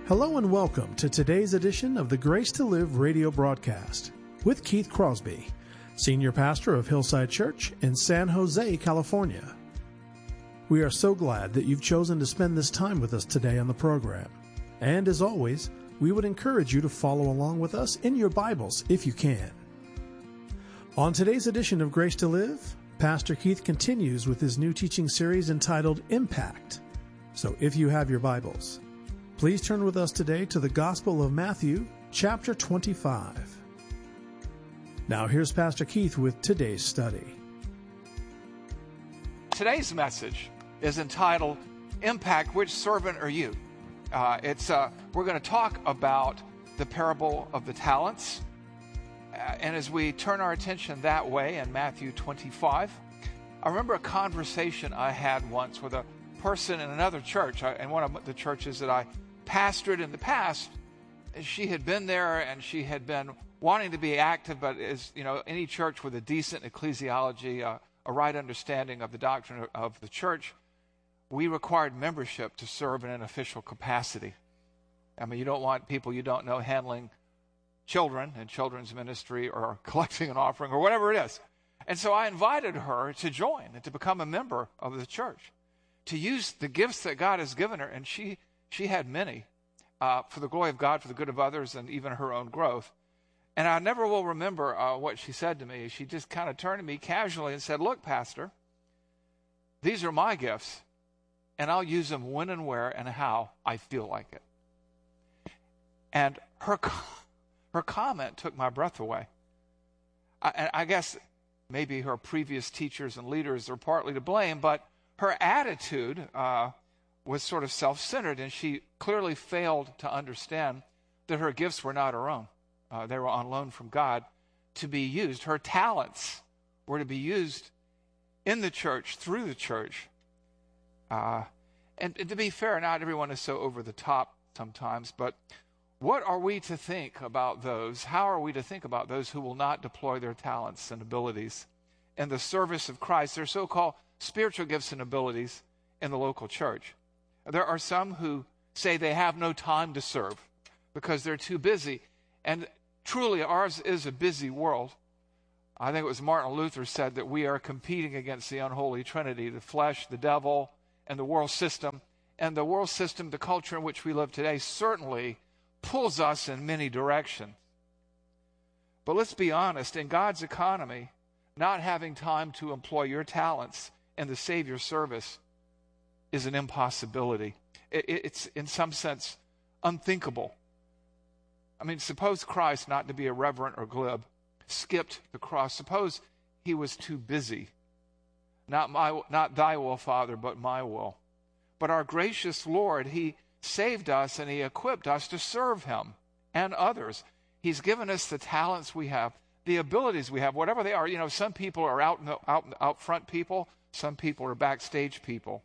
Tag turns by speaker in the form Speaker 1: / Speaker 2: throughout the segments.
Speaker 1: Hello and welcome to today's edition of the Grace to Live radio broadcast with Keith Crosby, Senior Pastor of Hillside Church in San Jose, California. We are so glad that you've chosen to spend this time with us today on the program. And as always, we would encourage you to follow along with us in your Bibles if you can. On today's edition of Grace to Live, Pastor Keith continues with his new teaching series entitled Impact. So if you have your Bibles, please turn with us today to the Gospel of Matthew, chapter 25. Now here's Pastor Keith with today's study.
Speaker 2: Today's message is entitled Impact. Which servant are you? We're going to talk about the parable of the talents. And as we turn our attention that way in Matthew 25, I remember a conversation I had once with a person in another church, in one of the churches that I pastored in the past. She had been there and she had been wanting to be active, but as you know, any church with a decent ecclesiology, a right understanding of the doctrine of the church, we required membership to serve in an official capacity. I mean, you don't want people you don't know handling children in children's ministry or collecting an offering or whatever it is. And so I invited her to join and to become a member of the church, to use the gifts that God has given her. And she had many for the glory of God, for the good of others, and even her own growth. And I never will remember what she said to me. She just kind of turned to me casually and said, "Look, Pastor, these are my gifts, and I'll use them when and where and how I feel like it." And her comment took my breath away. I guess maybe her previous teachers and leaders are partly to blame, but her attitude was sort of self-centered, and she clearly failed to understand that her gifts were not her own. They were on loan from God to be used. Her talents were to be used in the church, through the church. And to be fair, not everyone is so over the top sometimes, but what are we to think about those? How are we to think about those who will not deploy their talents and abilities in the service of Christ, their so-called spiritual gifts and abilities in the local church? There are some who say they have no time to serve because they're too busy. And truly, ours is a busy world. I think it was Martin Luther said that we are competing against the unholy trinity, the flesh, the devil, and the world system. And the world system, the culture in which we live today, certainly pulls us in many directions. But let's be honest, in God's economy, not having time to employ your talents in the Savior's service is an impossibility. It's in some sense unthinkable. I mean, suppose Christ, not to be irreverent or glib, skipped the cross. Suppose he was too busy. Not thy will, Father, but my will. But our gracious Lord, he saved us and he equipped us to serve him and others. He's given us the talents we have, the abilities we have, whatever they are. You know, some people are out front people, some people are backstage people.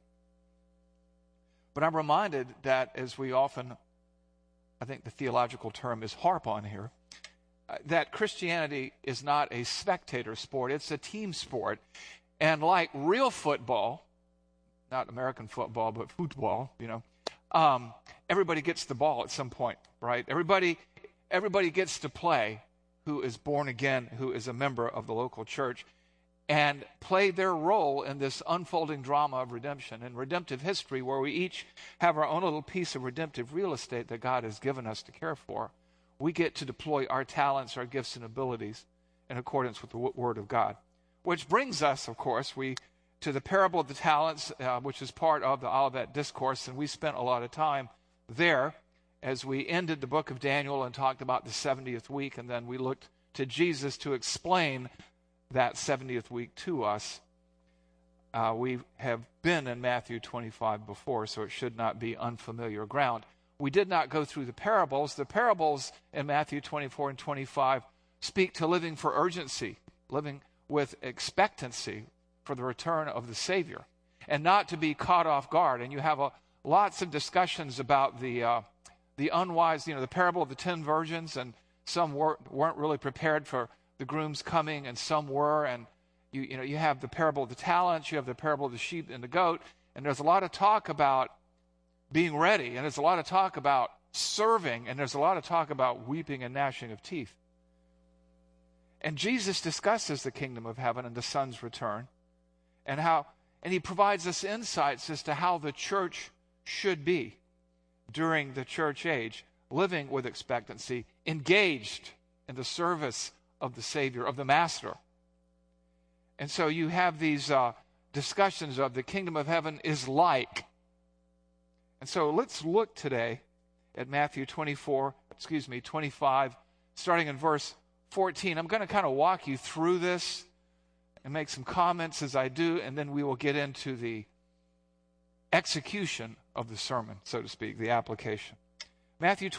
Speaker 2: But I'm reminded that, as we often, I think the theological term is harp on here, that Christianity is not a spectator sport, it's a team sport. And like real football, not American football, but football, everybody gets the ball at some point, right? Everybody gets to play who is born again, who is a member of the local church, and play their role in this unfolding drama of redemption and redemptive history, where we each have our own little piece of redemptive real estate that God has given us to care for. We get to deploy our talents, our gifts, and abilities in accordance with the Word of God. Which brings us, of course, to the parable of the talents, which is part of the Olivet Discourse, and we spent a lot of time there as we ended the book of Daniel and talked about the 70th week, and then we looked to Jesus to explain that 70th week to us. We have been in Matthew 25 before, so it should not be unfamiliar ground. We did not go through the parables. The parables in Matthew 24 and 25 speak to living for urgency, living with expectancy for the return of the Savior, and not to be caught off guard. And you have lots of discussions about the unwise, the parable of the 10 virgins, and some weren't really prepared for the groom's coming, and some were. And you have the parable of the talents, you have the parable of the sheep and the goat, and there's a lot of talk about being ready, and there's a lot of talk about serving, and there's a lot of talk about weeping and gnashing of teeth. And Jesus discusses the kingdom of heaven and the Son's return, and he provides us insights as to how the church should be during the church age, living with expectancy, engaged in the service of the Savior, of the Master. And so you have these discussions of the kingdom of heaven is like. And so let's look today at Matthew 25, starting in verse 14. I'm going to kind of walk you through this and make some comments as I do, and then we will get into the execution of the sermon, so to speak, the application. Matthew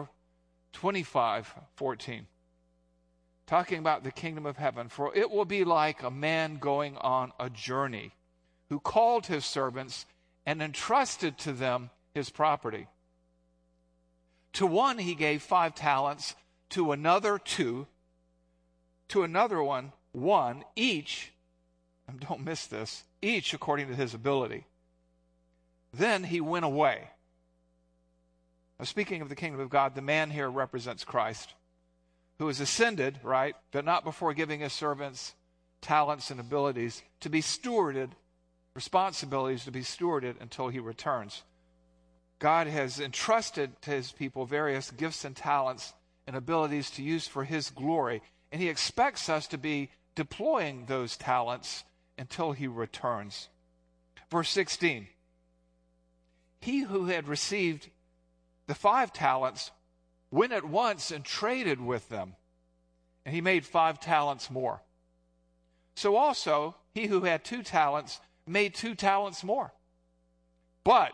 Speaker 2: 25:14. Talking about the kingdom of heaven. For it will be like a man going on a journey, who called his servants and entrusted to them his property. To one he gave 5 talents, to another 2, to another one 1, each, and don't miss this, each according to his ability. Then he went away. Now, speaking of the kingdom of God, the man here represents Christ, who has ascended, right, but not before giving his servants talents and abilities to be stewarded, responsibilities to be stewarded until he returns. God has entrusted to his people various gifts and talents and abilities to use for his glory, and he expects us to be deploying those talents until he returns. Verse 16. He who had received the 5 talents went at once and traded with them, and he made 5 talents more. So also he who had 2 talents made 2 talents more. But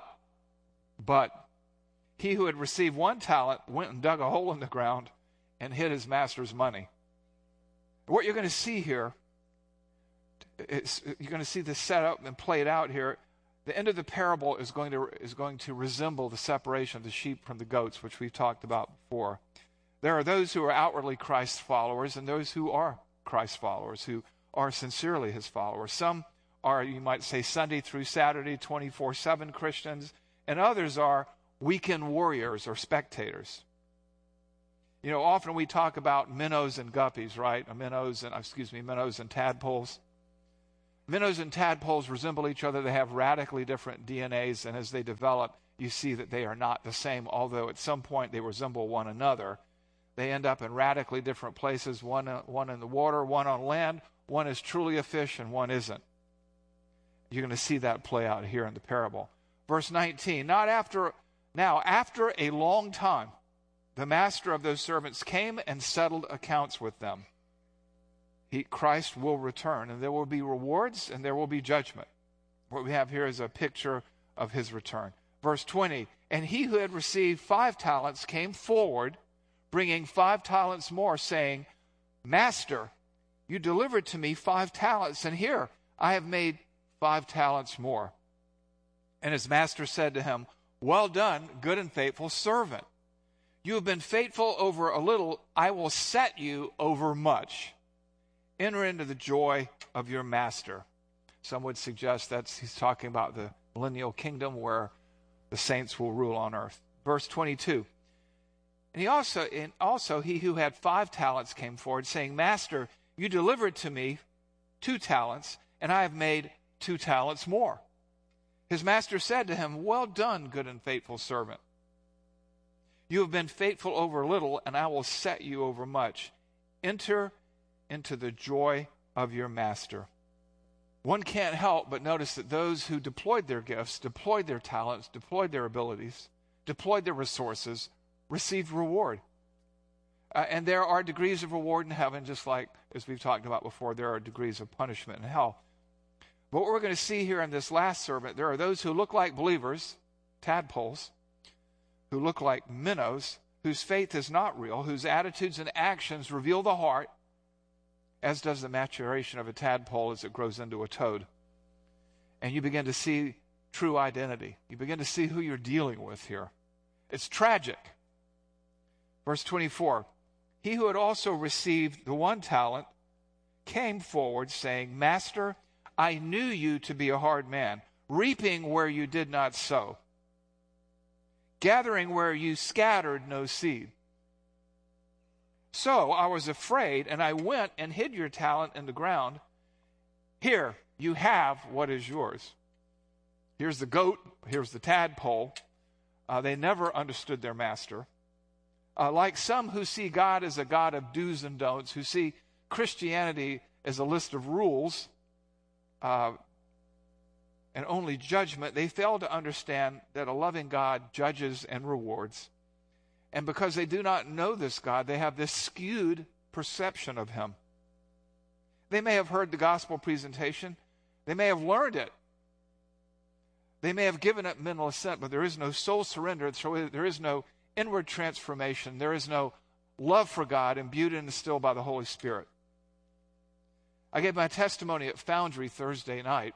Speaker 2: he who had received 1 talent went and dug a hole in the ground and hid his master's money. What you're going to see here, you're going to see this set up and played out here. The end of the parable is going to resemble the separation of the sheep from the goats, which we've talked about before. There are those who are outwardly Christ followers and those who are Christ followers, who are sincerely his followers. Some are, you might say, Sunday through Saturday, 24/7 Christians, and others are weekend warriors or spectators. You know, often we talk about minnows and guppies, right? Minnows and tadpoles. Minnows and tadpoles resemble each other. They have radically different DNAs, and as they develop, you see that they are not the same, although at some point they resemble one another. They end up in radically different places, one in the water, one on land. One is truly a fish and one isn't. You're going to see that play out here in the parable. Verse 19, after a long time, the master of those servants came and settled accounts with them. Christ will return, and there will be rewards and there will be judgment. What we have here is a picture of his return. Verse 20, and he who had received 5 talents came forward, bringing 5 talents more, saying, Master, you delivered to me 5 talents, and here I have made 5 talents more. And his master said to him, Well done, good and faithful servant. You have been faithful over a little, I will set you over much. Enter into the joy of your master. Some would suggest he's talking about the millennial kingdom where the saints will rule on earth. Verse 22. And he who had 5 talents came forward, saying, Master, you delivered to me 2 talents, and I have made 2 talents more. His master said to him, Well done, good and faithful servant. You have been faithful over little, and I will set you over much. Enter into the joy of your master. One can't help but notice that those who deployed their gifts, deployed their talents, deployed their abilities, deployed their resources, received reward. And there are degrees of reward in heaven, just like, as we've talked about before, there are degrees of punishment in hell. But what we're going to see here in this last servant, there are those who look like believers, tadpoles, who look like minnows, whose faith is not real, whose attitudes and actions reveal the heart, as does the maturation of a tadpole as it grows into a toad. And you begin to see true identity. You begin to see who you're dealing with here. It's tragic. Verse 24, he who had also received the 1 talent came forward, saying, Master, I knew you to be a hard man, reaping where you did not sow, gathering where you scattered no seed. So I was afraid, and I went and hid your talent in the ground. Here, you have what is yours. Here's the goat, here's the tadpole. They never understood their master. Like some who see God as a God of do's and don'ts, who see Christianity as a list of rules and only judgment, they fail to understand that a loving God judges and rewards. And because they do not know this God, they have this skewed perception of him. They may have heard the gospel presentation. They may have learned it. They may have given it mental assent, but there is no soul surrender. There is no inward transformation. There is no love for God imbued and instilled by the Holy Spirit. I gave my testimony at Foundry Thursday night,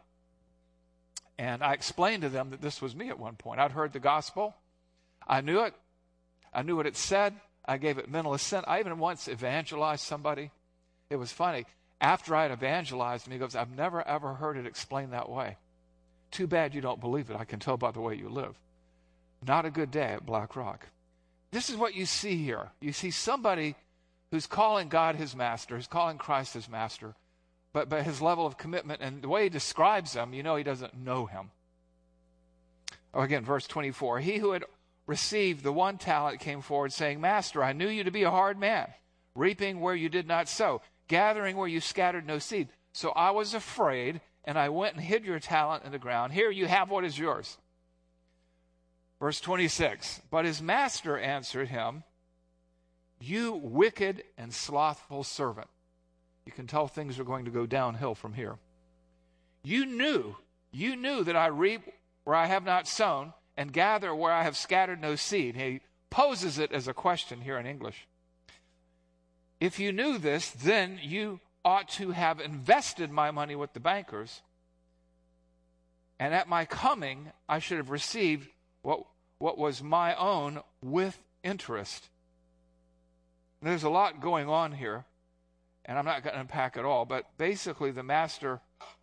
Speaker 2: and I explained to them that this was me at one point. I'd heard the gospel. I knew it. I knew what it said. I gave it mental assent. I even once evangelized somebody. It was funny. After I had evangelized him, he goes, I've never, ever heard it explained that way. Too bad you don't believe it. I can tell by the way you live. Not a good day at Black Rock. This is what you see here. You see somebody who's calling God his master, who's calling Christ his master, but his level of commitment and the way he describes him, you know he doesn't know him. Oh, again, verse 24. He who had received the 1 talent came forward saying, Master, I knew you to be a hard man, reaping where you did not sow, gathering where you scattered no seed. So I was afraid, and I went and hid your talent in the ground. Here you have what is yours. Verse 26. But his master answered him, You wicked and slothful servant. You can tell things are going to go downhill from here. You knew that I reap where I have not sown and gather where I have scattered no seed. He poses it as a question here in English. If you knew this, then you ought to have invested my money with the bankers, and at my coming I should have received what was my own with interest. And there's a lot going on here, and I'm not going to unpack it all, but basically the master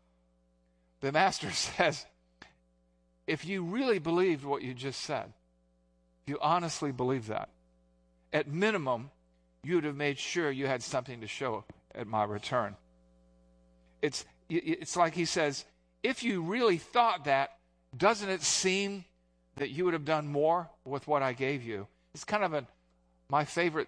Speaker 2: says, if you really believed what you just said, if you honestly believe that, at minimum, you would have made sure you had something to show at my return. It's like he says, if you really thought that, doesn't it seem that you would have done more with what I gave you? It's kind of my favorite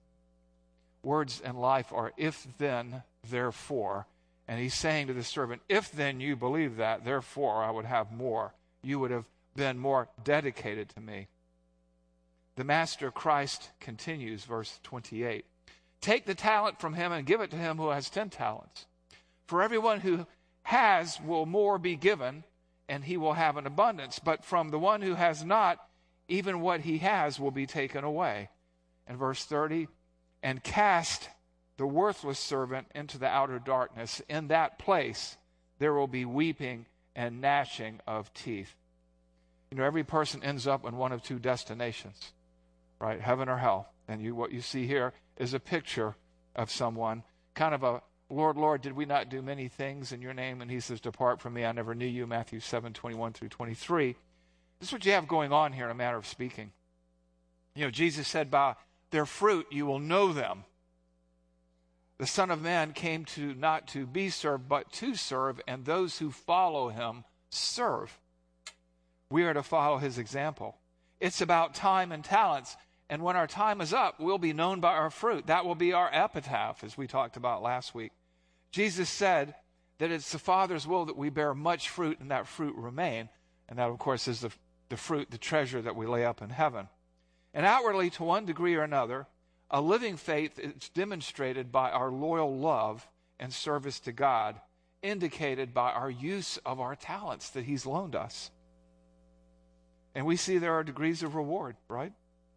Speaker 2: words in life are if, then, therefore. And he's saying to the servant, if then you believe that, therefore I would have more. You would have been more dedicated to me. The master Christ continues, verse 28. Take the talent from him and give it to him who has 10 talents. For everyone who has will more be given, and he will have an abundance. But from the one who has not, even what he has will be taken away. And verse 30, and cast the worthless servant into the outer darkness. In that place there will be weeping and gnashing of teeth. You know, every person ends up in one of two destinations, right? Heaven or hell. And what you see here is a picture of someone, kind of a, Lord, Lord, did we not do many things in your name? And he says, depart from me, I never knew you, Matthew 7:21 through 23. This is what you have going on here in a manner of speaking. You know, Jesus said, by their fruit you will know them. The Son of Man came to not to be served, but to serve, and those who follow him serve. We are to follow his example. It's about time and talents. And when our time is up, we'll be known by our fruit. That will be our epitaph, as we talked about last week. Jesus said that it's the Father's will that we bear much fruit and that fruit remain. And that, of course, is the fruit, the treasure that we lay up in heaven. And outwardly, to one degree or another, a living faith is demonstrated by our loyal love and service to God, indicated by our use of our talents that he's loaned us. And we see there are degrees of reward, right?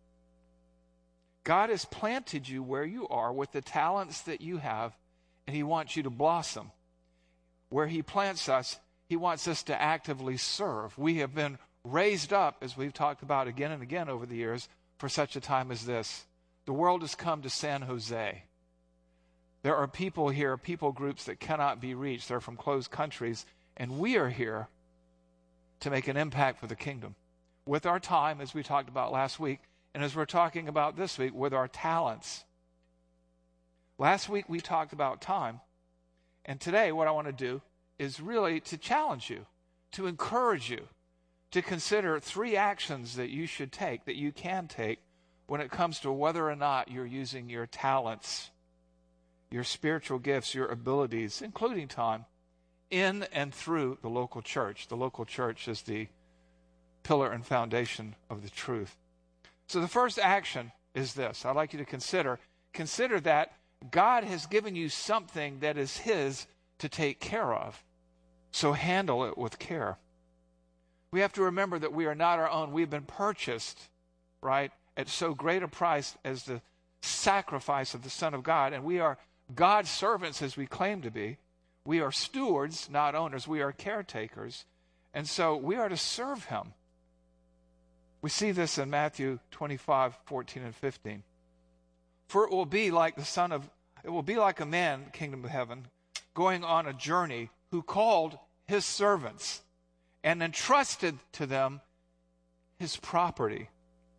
Speaker 2: God has planted you where you are with the talents that you have, and he wants you to blossom. Where he plants us, he wants us to actively serve. We have been raised up, as we've talked about again and again over the years, for such a time as this. The world has come to San Jose. There are people here, people groups that cannot be reached. They're from closed countries, and we are here to make an impact for the kingdom. with our time, as we talked about last week, and as we're talking about this week, with our talents. Last week we talked about time, and today what I want to do is really to challenge you, to encourage you, to consider 3 actions that you should take, that you can take, when it comes to whether or not you're using your talents, your spiritual gifts, your abilities, including time, in and through the local church. The local church is the pillar and foundation of the truth. So the first action is this. I'd like you to consider that God has given you something that is His to take care of. So handle it with care. We have to remember that we are not our own. We've been purchased, right, at so great a price as the sacrifice of the Son of God. And we are God's servants as we claim to be. We are stewards, not owners. We are caretakers. And so we are to serve Him. We see this in Matthew 25:14 and 15. For it will be like a man, kingdom of heaven, going on a journey, who called his servants and entrusted to them his property.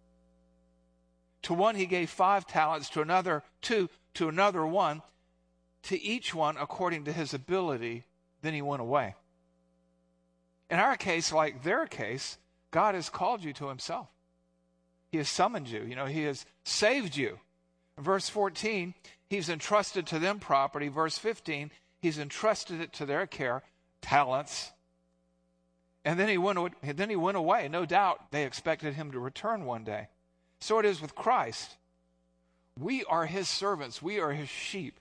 Speaker 2: To one he gave 5 talents, to another 2, to another 1, to each one according to his ability. Then he went away. In our case, like their case, God has called you to Himself. He has summoned you. He has saved you. In verse 14, He's entrusted to them property. Verse 15, He's entrusted it to their care, talents. And then he went away. No doubt they expected Him to return one day. So it is with Christ. We are His servants. We are His sheep.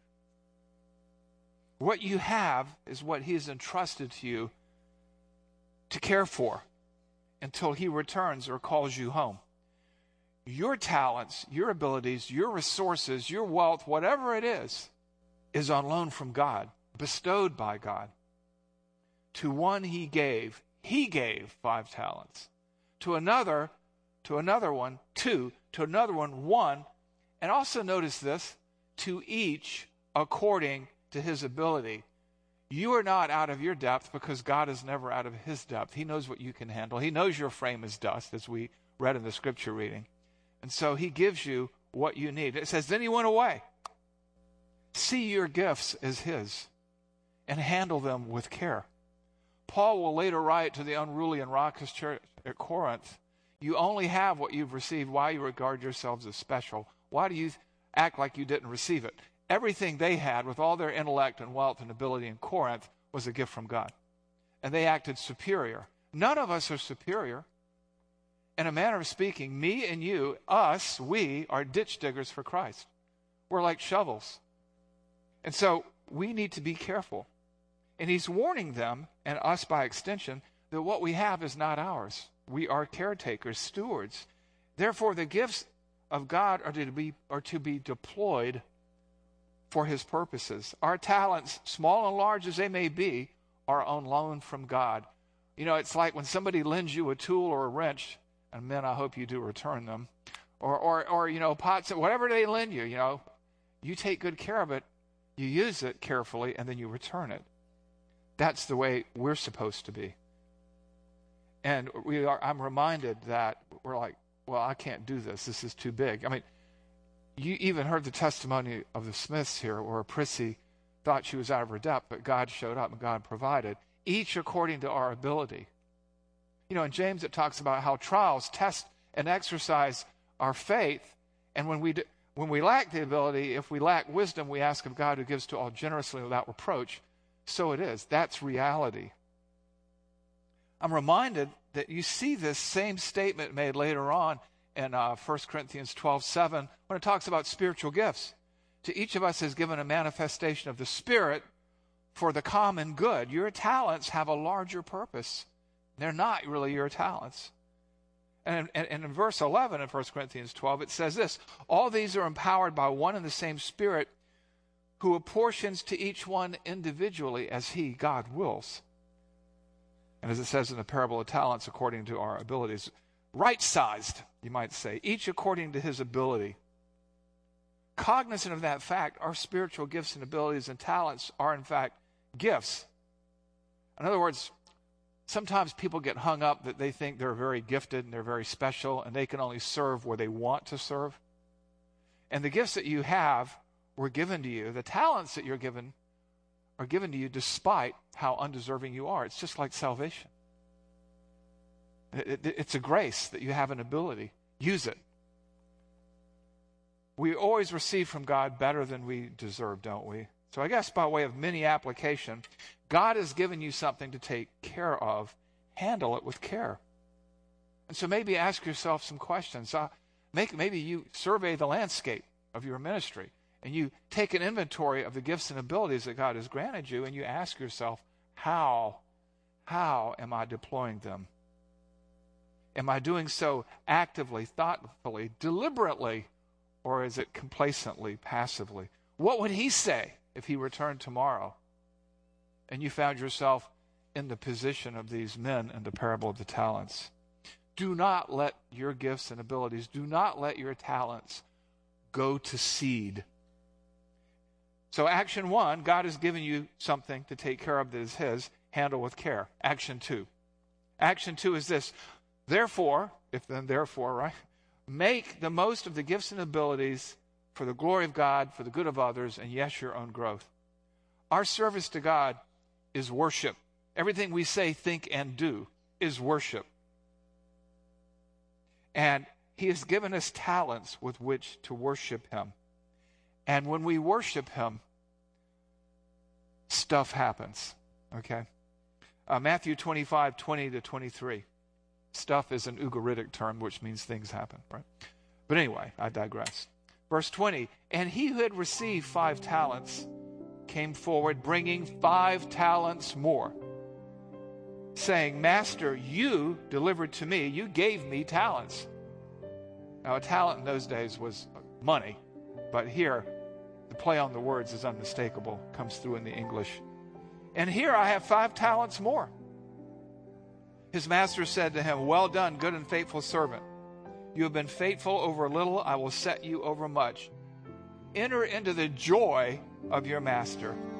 Speaker 2: What you have is what He has entrusted to you to care for until He returns or calls you home. Your talents, your abilities, your resources, your wealth, whatever it is on loan from God, bestowed by God. To one He gave 5 talents. To another 1, 2. To another 1. And also notice this, to each according to his ability. You are not out of your depth, because God is never out of His depth. He knows what you can handle. He knows your frame is dust, as we read in the scripture reading. And so He gives you what you need. It says, then He went away. See your gifts as His and handle them with care. Paul will later write to the unruly and raucous church at Corinth, you only have what you've received. Why you regard yourselves as special? Why do you act like you didn't receive it? Everything they had, with all their intellect and wealth and ability in Corinth, was a gift from God. And they acted superior. None of us are superior. In a manner of speaking, me and you, us, we are ditch diggers for Christ. We're like shovels. And so we need to be careful. And He's warning them, and us by extension, that what we have is not ours. We are caretakers, stewards. Therefore, the gifts of God are to be deployed for His purposes. Our talents, small and large as they may be, are on loan from God. It's like when somebody lends you a tool or a wrench, and men, I hope you do return them, or pots, whatever they lend you, you take good care of it, you use it carefully, and then you return it. That's the way we're supposed to be. And I'm reminded that we're like, well, I can't do this. This is too big. I mean, you even heard the testimony of the Smiths here, where a prissy thought she was out of her depth, but God showed up and God provided, each according to our ability. In James it talks about how trials test and exercise our faith, and when we lack the ability, if we lack wisdom, we ask of God, who gives to all generously without reproach. So it is. That's reality. I'm reminded that you see this same statement made later on in 1 Corinthians 12:7, when it talks about spiritual gifts. To each of us is given a manifestation of the Spirit for the common good. Your talents have a larger purpose. They're not really your talents. And in verse 11 of 1 Corinthians 12, it says this, all these are empowered by one and the same Spirit, who apportions to each one individually as He, God, wills. And as it says in the parable of talents, according to our abilities, right-sized, you might say, each according to his ability. Cognizant of that fact, our spiritual gifts and abilities and talents are in fact gifts. In other words, Sometimes people get hung up that they think they're very gifted and they're very special and they can only serve where they want to serve. And the gifts that you have were given to you. The talents that you're given are given to you despite how undeserving you are. It's just like salvation. It's a grace that you have an ability. Use it. We always receive from God better than we deserve, don't we? So I guess by way of mini application, God has given you something to take care of. Handle it with care. And so maybe ask yourself some questions. Maybe you survey the landscape of your ministry and you take an inventory of the gifts and abilities that God has granted you and you ask yourself, how am I deploying them? Am I doing so actively, thoughtfully, deliberately, or is it complacently, passively? What would he say if he returned tomorrow and you found yourself in the position of these men in the parable of the talents? Do not let your gifts and abilities, do not let your talents go to seed. So action 1, God has given you something to take care of that is his. Handle with care. Action 2. Action 2 is this. Therefore, right? Make the most of the gifts and abilities for the glory of God, for the good of others, and yes, your own growth. Our service to God is worship. Everything we say, think, and do is worship. And he has given us talents with which to worship him. And when we worship him, stuff happens. Okay? Matthew 25:20-23. Stuff is an Ugaritic term, which means things happen, right? But anyway, I digress. Verse 20, and he who had received 5 talents came forward, bringing 5 talents more, saying, Master, you delivered to me, you gave me talents. Now, a talent in those days was money, but here, the play on the words is unmistakable, comes through in the English. And here I have 5 talents more. His master said to him, well done, good and faithful servant. You have been faithful over a little, I will set you over much. Enter into the joy of your master.